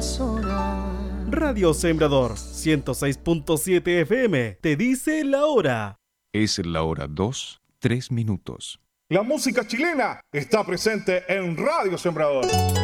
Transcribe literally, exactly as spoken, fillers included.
es hora. Radio Sembrador ciento seis punto siete F M te dice la hora. Es la hora dos, tres minutos. La música chilena está presente en Radio Sembrador.